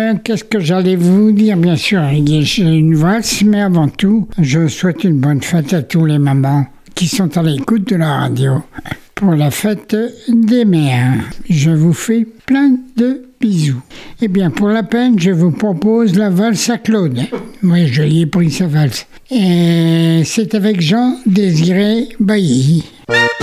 qu'est-ce que j'allais vous dire? Bien sûr, j'ai une valse, mais avant tout, je souhaite une bonne fête à tous les mamans qui sont à l'écoute de la radio pour la fête des mères. Je vous fais plein de bisous. Eh bien, pour la peine, je vous propose la valse à Claude. Oui, je lui ai pris sa valse. Et c'est avec Jean Désiré Bailly.